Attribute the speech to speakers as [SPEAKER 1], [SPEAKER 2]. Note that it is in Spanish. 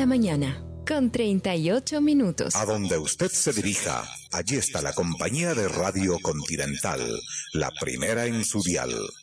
[SPEAKER 1] la mañana, con 38 minutos.
[SPEAKER 2] A donde usted se dirija, allí está la compañía de Radio Continental, la primera en su dial.